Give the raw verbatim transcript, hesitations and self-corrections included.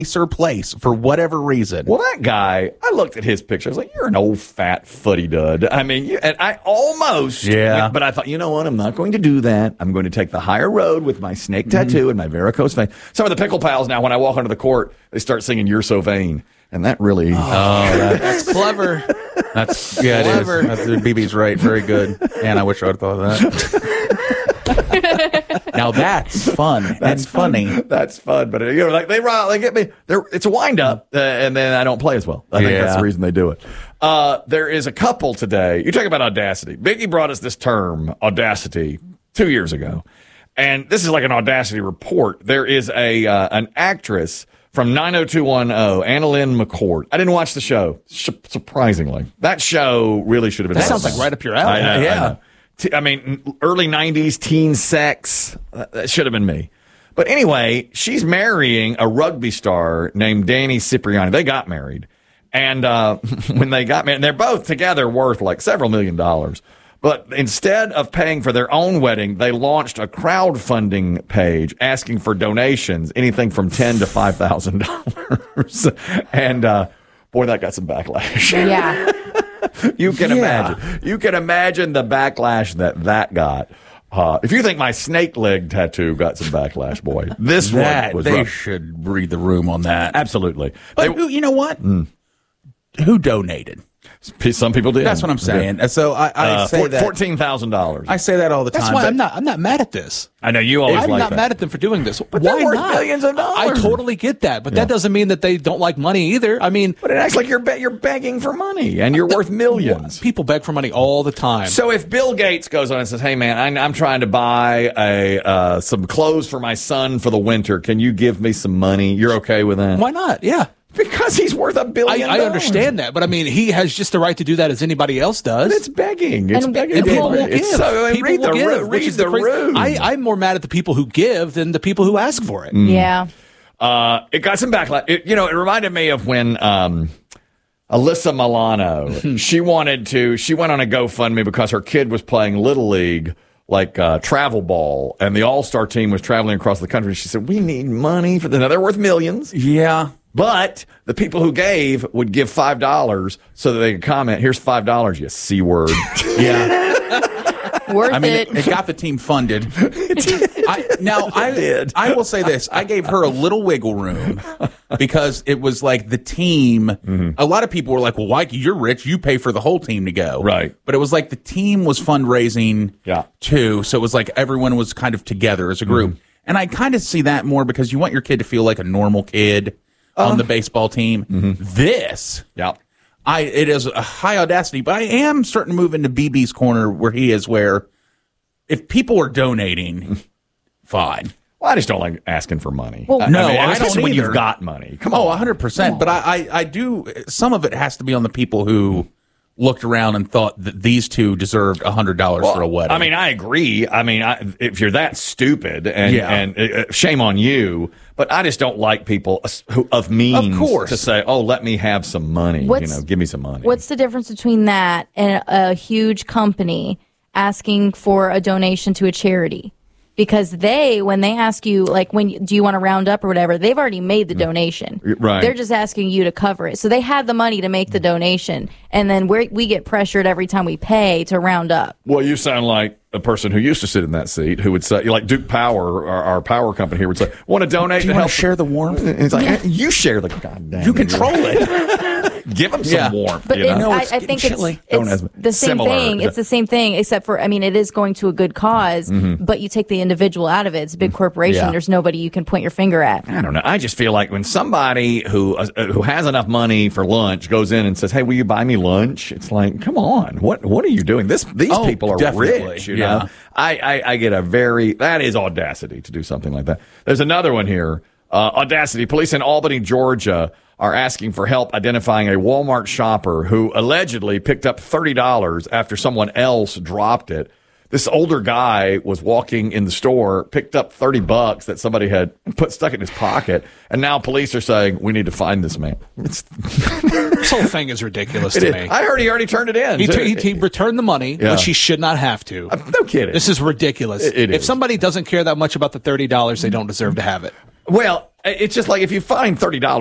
nicer place for whatever reason. Well, that guy, I looked at his picture. I was like, you're an old fat footy dud. I mean, you, and I almost, yeah. but I thought, you know what? I'm not going to do that. I'm going to take the higher road with my snake tattoo mm-hmm. and my varicose vein. Some of the pickle pals now, when I walk onto the court, they start singing "You're So Vain," and that really, oh, that, that's clever. That's yeah, clever. It is. That's, B B's right. Very good. And I wish I would have thought of that. Now that's fun that's and funny. Fun. That's fun, but you know, like they they get me. It's a wind up, uh, and then I don't play as well. I think yeah. that's the reason they do it. Uh, there is a couple today. You talk about audacity. Biggie brought us this term, audacity, two years ago, and this is like an audacity report. There is a uh, an actress from nine oh two one oh, Annalyn McCord. I didn't watch the show, surprisingly. That show really should have been. That sounds like right up your alley. I know, yeah. I know. I mean, early nineties teen sex, that should have been me. But anyway, she's marrying a rugby star named Danny Cipriani. They got married. And uh, when they got married, they're both together worth like several million dollars. But instead of paying for their own wedding, they launched a crowdfunding page asking for donations, anything from ten to five thousand dollars. And uh, boy, that got some backlash. Yeah. You can yeah. imagine. You can imagine the backlash that that got. Uh, if you think my snake leg tattoo got some backlash, boy, this that, one was they rough. should read the room on that. Absolutely. But They, who, you know what? Mm. Who donated? Some people did. That's what I'm saying. Yeah. So I, I uh, say for, that fourteen thousand dollars. I say that all the That's time. why but I'm not. I'm not mad at this. I know you always I'm like not that. mad at them for doing this. But why they're worth not? millions of dollars. I totally get that, but Yeah. that doesn't mean that they don't like money either. I mean, But it acts like you're be- you're begging for money and you're worth millions. People beg for money all the time. So if Bill Gates goes on and says, "Hey man, I, I'm trying to buy a uh, some clothes for my son for the winter. Can you give me some money?" You're okay with that? Why not? Yeah. Because he's worth a billion I, I dollars. understand that, but I mean, he has just the right to do that as anybody else does. But it's begging. It's And begging. and people will It's give. so, People read will the, give, ru- which read is the the crazy- room. I, I'm more mad at the people who give than the people who ask for it. Yeah. Uh, it got some backlash. It, you know, it reminded me of when um, Alyssa Milano, she wanted to, she went on a GoFundMe because her kid was playing Little League, like uh, travel ball, and the All-Star team was traveling across the country. She said, "We need money for the." Now, they're worth millions. yeah. But the people who gave would give five dollars so that they could comment, "Here's five dollars, you C word." Yeah. Worth I mean, it. it, it got the team funded. I, now, I did. I will say this: I gave her a little wiggle room because it was like the team. Mm-hmm. A lot of people were like, "Well, why? You're rich. You pay for the whole team to go." Right. But it was like the team was fundraising, Yeah. too. So it was like everyone was kind of together as a group, mm-hmm. and I kind of see that more because you want your kid to feel like a normal kid on the baseball team. Mm-hmm. This, Yeah. I it is a high audacity, but I am starting to move into B B's corner where he is, where if people are donating, fine. Well, I just don't like asking for money. Well, I, no, I mean, I especially don't when either. you've got money. Come Oh, on. one hundred percent. But I, I, I do, some of it has to be on the people who looked around and thought that these two deserved one hundred dollars Well, for a wedding. I mean, I agree. I mean, I, if you're that stupid, and, Yeah. and uh, shame on you, but I just don't like people who, of means Of course. to say, "Oh, let me have some money. What's- you know, give me some money." What's the difference between that and a huge company asking for a donation to a charity? Because they, when they ask you, like, when do you want to round up or whatever, they've already made the donation. Right. They're just asking you to cover it. So they had the money to make the donation, and then we we get pressured every time we pay to round up. Well, you sound like a person who used to sit in that seat who would say, like Duke Power, our, our power company here, would say, "Want to donate do you to want help to share the warmth? It's like, "Eh, you share the goddamn. You control it. Give them some Yeah. warmth. But you it, know? No, I, it's I getting think chilly. it's, Don't it's ask me. the same Similar. thing. It's the same thing, except for, I mean, it is going to a good because but you take the individual out of it. It's a big corporation. Yeah. There's nobody you can point your finger at. I don't know. I just feel like when somebody who uh, who has enough money for lunch goes in and says, "Hey, will you buy me lunch?" It's like, come on, what what are you doing? This these Oh, people are definitely. rich. You Yeah. know, I, I I get a very that is audacity to do something like that. There's another one here. Uh, audacity. Police in Albany, Georgia, are asking for help identifying a Walmart shopper who allegedly picked up thirty dollars after someone else dropped it. This older guy was walking in the store, picked up thirty bucks that somebody had put stuck in his pocket, and now police are saying, "We need to find this man." It's, This whole thing is ridiculous it to is. me. I heard he already turned it in. He, too. t- he, he returned the money, Yeah. which he should not have to. No kidding. This is ridiculous. It- it if is. somebody doesn't care that much about the thirty dollars, they don't deserve to have it. Well, It's just like if you find thirty dollars.